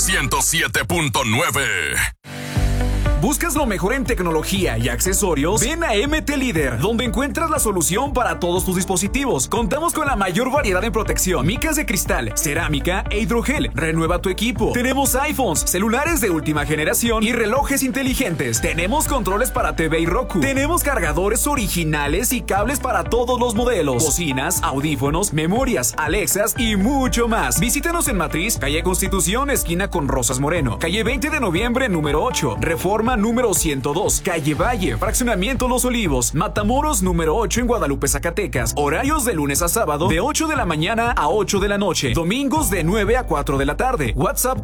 107.9. ¿Buscas lo mejor en tecnología y accesorios? Ven a MT Líder, donde encuentras la solución para todos tus dispositivos. Contamos con la mayor variedad en protección, micas de cristal, cerámica e hidrogel. Renueva tu equipo. Tenemos iPhones, celulares de última generación y relojes inteligentes. Tenemos controles para TV y Roku. Tenemos cargadores originales y cables para todos los modelos. Bocinas, audífonos, memorias, Alexas y mucho más. Visítanos en Matriz, calle Constitución, esquina con Rosas Moreno. Calle 20 de noviembre, número 8. Reforma número 102, calle Valle, fraccionamiento Los Olivos, Matamoros número 8 en Guadalupe, Zacatecas. Horarios de lunes a sábado de 8 de la mañana a 8 de la noche. Domingos de 9 a 4 de la tarde. WhatsApp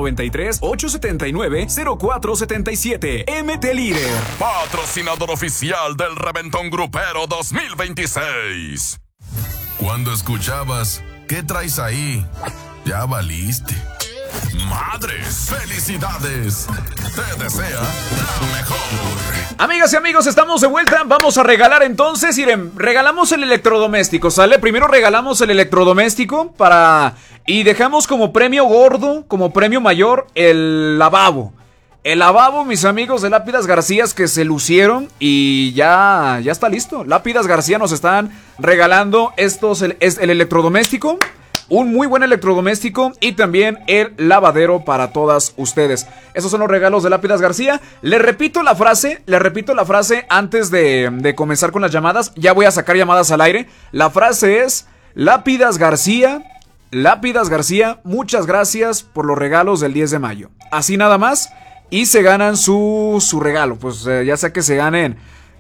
493-879-0477. MT Líder. Patrocinador oficial del Reventón Grupero 2026. Cuando escuchabas, ¿qué traes ahí? Ya valiste. Madres, felicidades. Te desea lo mejor. Amigas y amigos, estamos de vuelta. Vamos a regalar entonces. Irem, regalamos el electrodoméstico, ¿sale? Primero regalamos el electrodoméstico y dejamos como premio gordo, como premio mayor, el lavabo. El lavabo, mis amigos de Lápidas García, que se lucieron y ya está listo. Lápidas García nos están regalando el electrodoméstico. Un muy buen electrodoméstico y también el lavadero para todas ustedes. Esos son los regalos de Lápidas García. Le repito la frase antes de comenzar con las llamadas. Ya voy a sacar llamadas al aire. La frase es: Lápidas García, muchas gracias por los regalos del 10 de mayo. Así nada más. Y se ganan su regalo. Pues ya sea que se ganen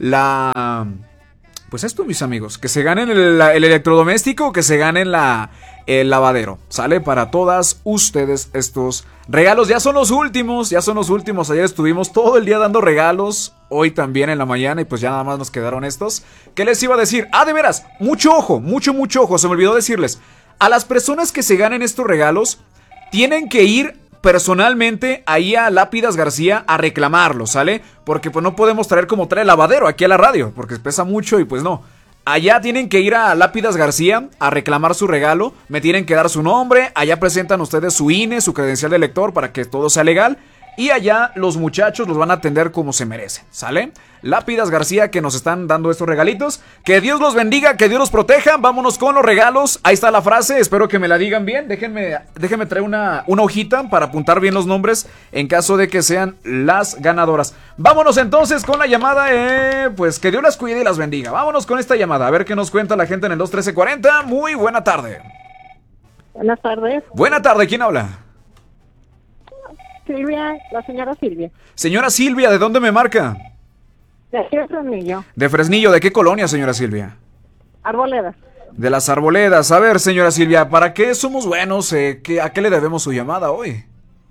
pues esto, mis amigos, que se ganen el electrodoméstico o que se ganen el lavadero. Sale para todas ustedes estos regalos. Ya son los últimos. Ayer estuvimos todo el día dando regalos. Hoy también en la mañana. Y pues ya nada más nos quedaron estos. ¿Qué les iba a decir? Ah, de veras, mucho ojo. Se me olvidó decirles. A las personas que se ganen estos regalos, tienen que ir personalmente ahí a Lápidas García a reclamarlo, ¿sale? Porque pues no podemos traer como trae el lavadero aquí a la radio, porque pesa mucho y pues no. Allá tienen que ir a Lápidas García a reclamar su regalo. Me tienen que dar su nombre. Allá presentan ustedes su INE, su credencial de lector para que todo sea legal. Y allá los muchachos los van a atender como se merecen, ¿sale? Lápidas García, que nos están dando estos regalitos. Que Dios los bendiga, que Dios los proteja. Vámonos con los regalos. Ahí está la frase, espero que me la digan bien. Déjenme traer una hojita para apuntar bien los nombres en caso de que sean las ganadoras. Vámonos entonces con la llamada. Pues que Dios las cuide y las bendiga. Vámonos con esta llamada, a ver qué nos cuenta la gente en el 21340. Muy buena tarde. Buenas tardes. Buena tarde, ¿quién habla? Silvia, la señora Silvia. Señora Silvia, ¿de dónde me marca? De aquí de Fresnillo. De Fresnillo, ¿de qué colonia, señora Silvia? Arboledas. De las Arboledas. A ver, señora Silvia, ¿para qué somos buenos? ¿A qué le debemos su llamada hoy?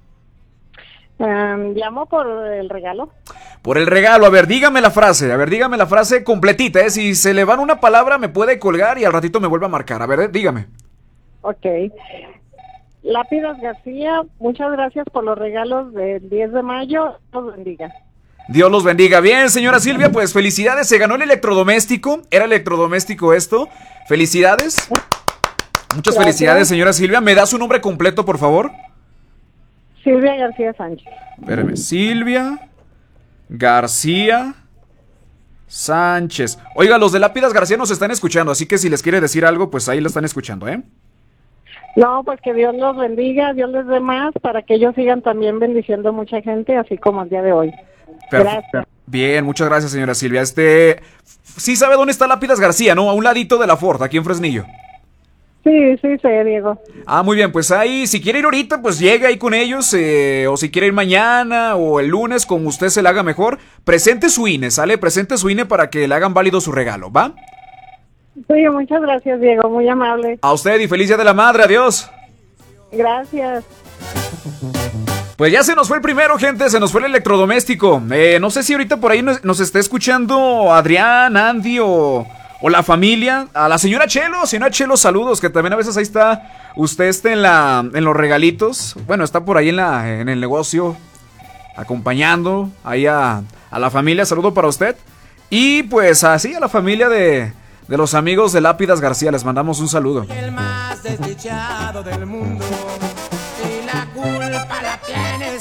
Llamo por el regalo. Por el regalo, a ver, dígame la frase completita, Si se le van una palabra me puede colgar y al ratito me vuelve a marcar. A ver, dígame. Ok. Lápidas García, muchas gracias por los regalos del 10 de mayo. Dios los bendiga. Dios los bendiga. Bien, señora Silvia, pues felicidades. Se ganó el electrodoméstico. Era electrodoméstico esto. Felicidades. Muchas felicidades, señora Silvia. ¿Me da su nombre completo, por favor? Silvia García Sánchez. Espérame. Silvia García Sánchez. Oiga, los de Lápidas García nos están escuchando, así que si les quiere decir algo, pues ahí lo están escuchando, No, pues que Dios los bendiga, Dios les dé más para que ellos sigan también bendiciendo a mucha gente, así como el día de hoy. Gracias. Bien, muchas gracias, señora Silvia. Sí sabe dónde está Lápidas García, ¿no? A un ladito de la Ford, aquí en Fresnillo. Sí, sé, Diego. Ah, muy bien, pues ahí, si quiere ir ahorita, pues llegue ahí con ellos, o si quiere ir mañana o el lunes, como usted se le haga mejor, presente su INE, ¿sale? Presente su INE para que le hagan válido su regalo, ¿va? Sí, muchas gracias, Diego, muy amable. A usted y feliz Día de la Madre, adiós. Gracias. Pues ya se nos fue el primero, gente, se nos fue el electrodoméstico. No sé si ahorita por ahí nos está escuchando Adrián, Andy o la familia. A la señora Chelo, saludos, que también a veces ahí está usted en los regalitos. Bueno, está por ahí en el negocio acompañando ahí a la familia, saludo para usted. Y pues así a la familia de los amigos de Lápidas García, les mandamos un saludo. El más desdichado del mundo y la culpa la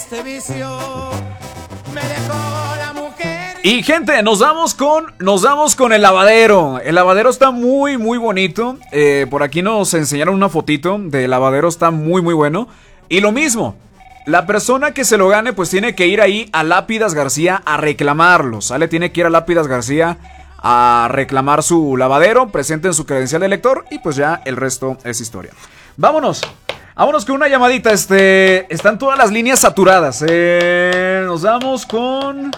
este vicio me dejó la mujer. Y gente, nos vamos con el lavadero. El lavadero está muy bonito. Por aquí nos enseñaron una fotito del lavadero, está muy bueno. Y lo mismo, la persona que se lo gane pues tiene que ir ahí a Lápidas García a reclamarlo, ¿sale? Tiene que ir a Lápidas García a reclamar su lavadero, presenten su credencial de lector y pues ya el resto es historia. Vámonos con una llamadita. Están todas las líneas saturadas. Nos vamos con...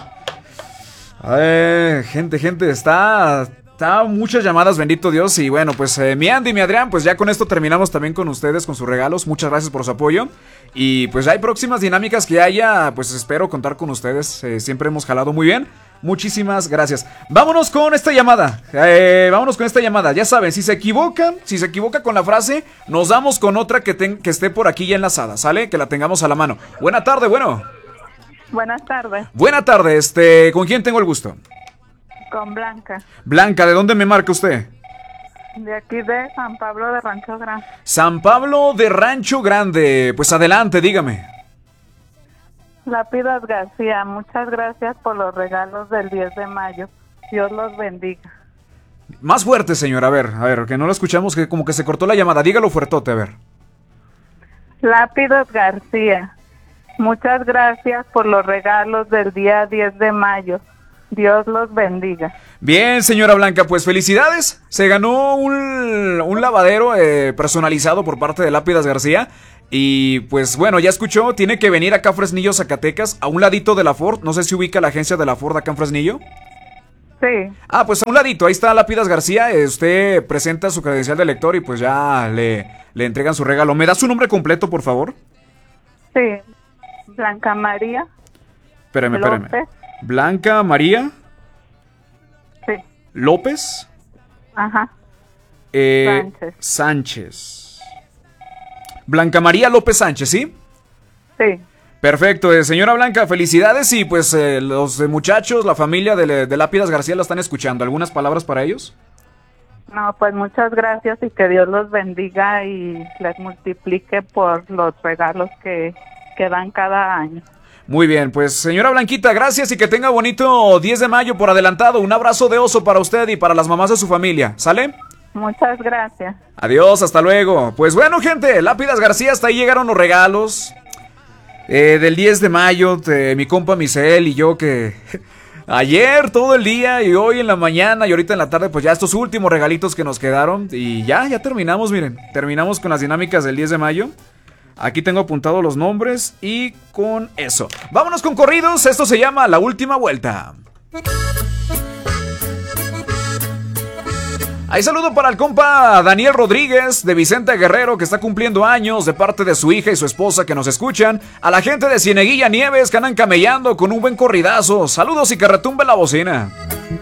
gente, está muchas llamadas, bendito Dios. Y bueno, pues mi Andy y mi Adrián, pues ya con esto terminamos también con ustedes, con sus regalos. Muchas gracias por su apoyo. Y pues hay próximas dinámicas que haya, pues espero contar con ustedes. Siempre hemos jalado muy bien. Muchísimas gracias. Vámonos con esta llamada. Ya saben, si se equivoca con la frase, nos damos con otra que esté por aquí ya enlazada, ¿sale? Que la tengamos a la mano. Buena tarde, bueno. Buenas tardes. Buena tarde, ¿con quién tengo el gusto? Con Blanca. Blanca, ¿de dónde me marca usted? De aquí de San Pablo de Rancho Grande. San Pablo de Rancho Grande. Pues adelante, dígame. Lápidas García, muchas gracias por los regalos del 10 de mayo. Dios los bendiga. Más fuerte, señor, a ver, que no lo escuchamos, que como que se cortó la llamada. Dígalo fuertote, a ver. Lápidas García, muchas gracias por los regalos del día 10 de mayo. Dios los bendiga. Bien, señora Blanca, pues felicidades. Se ganó un lavadero personalizado por parte de Lápidas García. Y pues bueno, ya escuchó, tiene que venir acá a Fresnillo, Zacatecas, a un ladito de la Ford. No sé si ubica la agencia de la Ford acá en Fresnillo. Sí. Ah, pues a un ladito, ahí está Lápidas García. Usted presenta su credencial de lector y pues ya le entregan su regalo. ¿Me da su nombre completo, por favor? Sí, Blanca María. Espérame. López. Blanca María. Sí. López. Ajá. Sánchez. Blanca María López Sánchez, ¿sí? Sí. Perfecto, señora Blanca, felicidades y pues los muchachos, la familia de Lápidas García la están escuchando. ¿Algunas palabras para ellos? No, pues muchas gracias y que Dios los bendiga y les multiplique por los regalos que dan cada año. Muy bien, pues señora Blanquita, gracias y que tenga bonito 10 de mayo por adelantado. Un abrazo de oso para usted y para las mamás de su familia, ¿sale? Muchas gracias. Adiós, hasta luego. Pues bueno, gente, Lápidas García, hasta ahí llegaron los regalos del 10 de mayo. Mi compa Misael y yo que ayer todo el día y hoy en la mañana y ahorita en la tarde, pues ya estos últimos regalitos que nos quedaron. Y ya terminamos, miren. Terminamos con las dinámicas del 10 de mayo. Aquí tengo apuntados los nombres y con eso. Vámonos con corridos, esto se llama La Última Vuelta. Hay saludo para el compa Daniel Rodríguez de Vicente Guerrero que está cumpliendo años de parte de su hija y su esposa que nos escuchan. A la gente de Cieneguilla Nieves que andan camellando con un buen corridazo. Saludos y que retumbe la bocina.